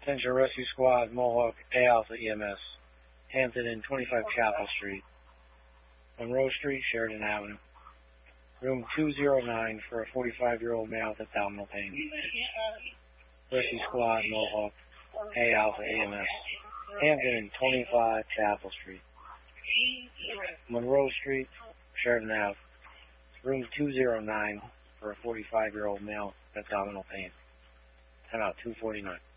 Central Rescue Squad, Mohawk, A Alpha EMS, Hampton Inn, 25 Chapel Street, Monroe Street, Sheridan Avenue. Room 209 for a 45-year-old male with abdominal pain. Rescue Squad, Mohawk, A Alpha EMS, Hampton Inn, 25 Chapel Street, Monroe Street, Sheridan Ave. Room 209 for a 45-year-old male with abdominal pain. Time out, 249.